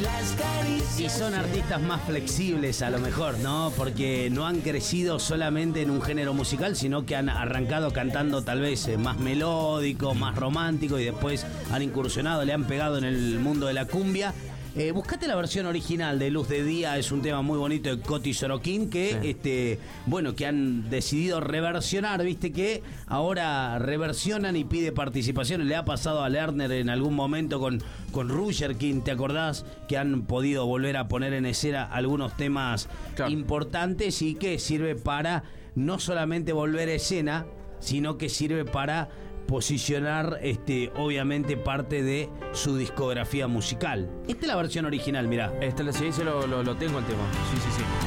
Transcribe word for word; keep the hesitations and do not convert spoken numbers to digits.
las caricias. Y son artistas más flexibles a lo mejor, ¿no? Porque no han crecido solamente en un género musical, sino que han arrancado cantando tal vez eh, más melódico, más romántico, y después han incursionado, le han pegado en el mundo de la cumbia. Eh, buscate la versión original de Luz de Día, es un tema muy bonito de Coti Sorokin que, sí. este, bueno, que han decidido reversionar, viste que ahora reversionan y pide participación. Le ha pasado a Lerner en algún momento con, con Roger King, ¿te acordás? Que han podido volver a poner en escena algunos temas claro. importantes y que sirve para no solamente volver a escena, sino que sirve para posicionar este obviamente parte de su discografía musical. Esta es la versión original, mirá. Esta sí, sí lo, lo, lo tengo el tema. Sí, sí, sí.